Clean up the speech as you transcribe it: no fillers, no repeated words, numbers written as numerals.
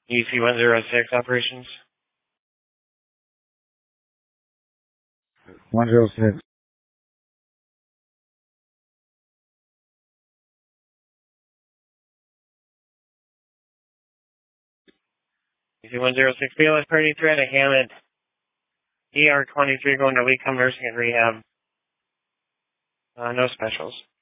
EC-106 operations. 106. EC-106, BLS party threat at Hammond. ER-23 going to Lee Nursing and Rehab. No specials.